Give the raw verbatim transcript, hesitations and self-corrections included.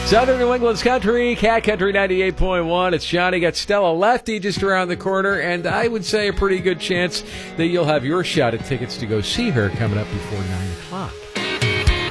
Southern New England's Country, Cat Country ninety-eight point one. It's Johnny. Got Stella Lefty just around the corner, and I would say a pretty good chance that you'll have your shot at tickets to go see her coming up before nine o'clock.